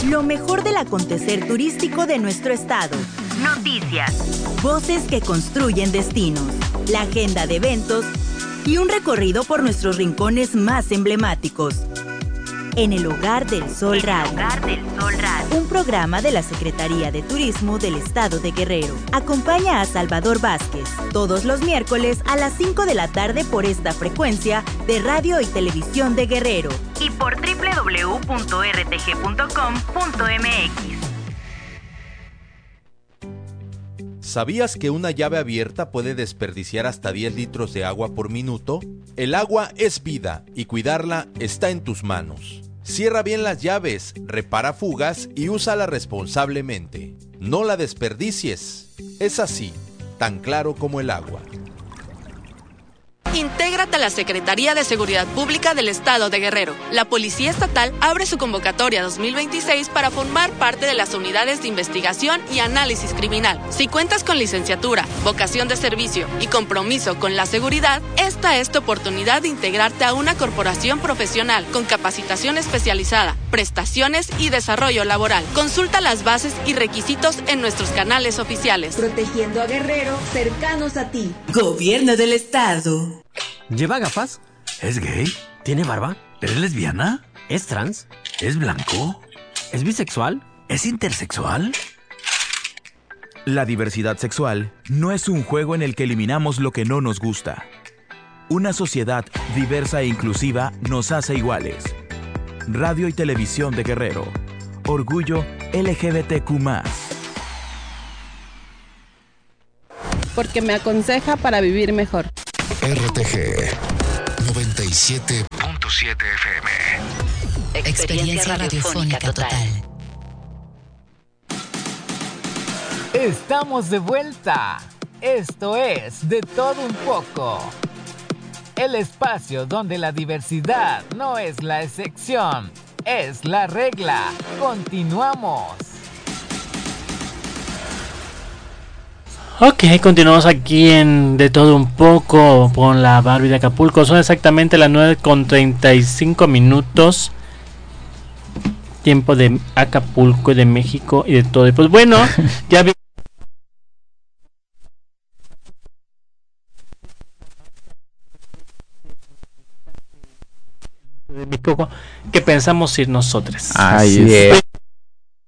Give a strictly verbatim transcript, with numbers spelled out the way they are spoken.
Lo mejor del acontecer turístico de nuestro estado. Noticias. Voces que construyen destinos. La agenda de eventos y un recorrido por nuestros rincones más emblemáticos. En el Hogar del Sol Radio. Hogar del Sol Radio. Un programa de la Secretaría de Turismo del Estado de Guerrero. Acompaña a Salvador Vázquez todos los miércoles a las cinco de la tarde por esta frecuencia de Radio y Televisión de Guerrero y por doble u doble u doble u punto r t g punto com punto m x. ¿Sabías que una llave abierta puede desperdiciar hasta diez litros de agua por minuto? El agua es vida y cuidarla está en tus manos. Cierra bien las llaves, repara fugas y úsala responsablemente. No la desperdicies. Es así, tan claro como el agua. Intégrate a la Secretaría de Seguridad Pública del Estado de Guerrero. La Policía Estatal abre su convocatoria dos mil veintiséis para formar parte de las unidades de investigación y análisis criminal. Si cuentas con licenciatura, vocación de servicio y compromiso con la seguridad, esta es tu oportunidad de integrarte a una corporación profesional con capacitación especializada, prestaciones y desarrollo laboral. Consulta las bases y requisitos en nuestros canales oficiales. Protegiendo a Guerrero, cercanos a ti. Gobierno del Estado. ¿Lleva gafas? ¿Es gay? ¿Tiene barba? ¿Es lesbiana? ¿Es trans? ¿Es blanco? ¿Es bisexual? ¿Es intersexual? La diversidad sexual no es un juego en el que eliminamos lo que no nos gusta. Una sociedad diversa e inclusiva nos hace iguales. Radio y Televisión de Guerrero. Orgullo L G B T Q más. Porque me aconseja para vivir mejor. R T G noventa y siete punto siete F M. Experiencia radiofónica total. Estamos de vuelta. Esto es De Todo Un Poco. El espacio donde la diversidad no es la excepción, es la regla. Continuamos. Ok, continuamos aquí en De Todo Un Poco con la Barbie de Acapulco. Son exactamente las nueve con treinta y cinco minutos. Tiempo de Acapulco y de México y de todo. Y pues bueno, ya vi de México, ¿qué pensamos ir nosotros? Así es.